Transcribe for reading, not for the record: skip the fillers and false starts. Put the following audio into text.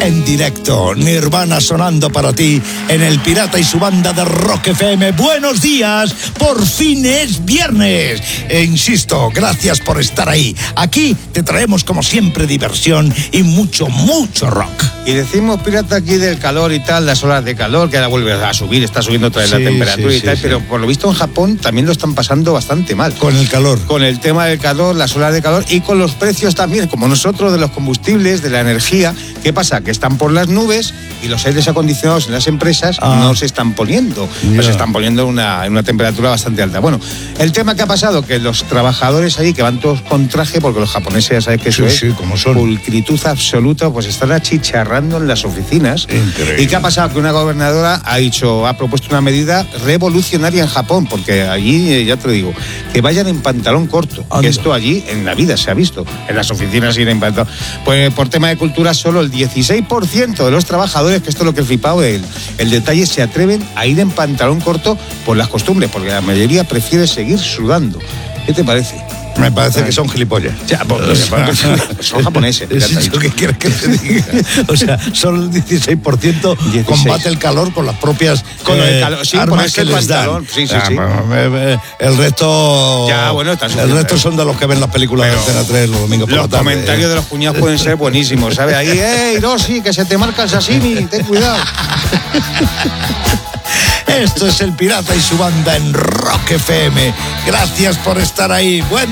en directo. Nirvana sonando para ti en El Pirata y su banda de Rock FM. Buenos días, por fin es viernes. E insisto, gracias por estar ahí. Aquí te traemos como siempre diversión y mucho rock. Y decimos, pirata, aquí del calor y tal, las olas de calor, que ahora vuelve a subir, está subiendo otra vez la temperatura y tal, pero por lo visto en Japón también lo están pasando bastante mal. Con el calor. Con el tema del calor, las olas de calor y con los precios también, como nosotros, de los combustibles, de la energía. ¿Qué pasa? Que están por las nubes y los aires acondicionados en las empresas no se están poniendo. No se están poniendo en una temperatura bastante alta. Bueno, el tema que ha pasado, que los trabajadores ahí, que van todos con traje, porque los japoneses ya saben que eso es como son. Pulcritud absoluta, pues están achicharrando en las oficinas. Increíble. ¿Y qué ha pasado? Que una gobernadora ha propuesto una medida revolucionaria en Japón, porque allí, ya te lo digo, que vayan en pantalón corto. Que esto allí en la vida se ha visto. En las oficinas ir en pantalón. Pues por tema de cultura, solo el 16% de los trabajadores, que esto es lo que he flipado, el detalle, se atreven a ir en pantalón corto por las costumbres, porque la mayoría prefiere seguir sudando. ¿Qué te parece? Me parece que son gilipollas. Ya, son japoneses. ¿Qué quieres que te diga? O sea, solo el 16% combate el calor con las propias armas que les dan. Sí. El resto... Ya, bueno, el resto son de los que ven las películas de Antena 3 los domingos por la tarde. Los comentarios de los cuñados pueden ser buenísimos, ¿sabes? Ahí, Hiroshi, que se te marca el sashimi, ten cuidado. Esto es El Pirata y su banda en Rock FM. Gracias por estar ahí. Buen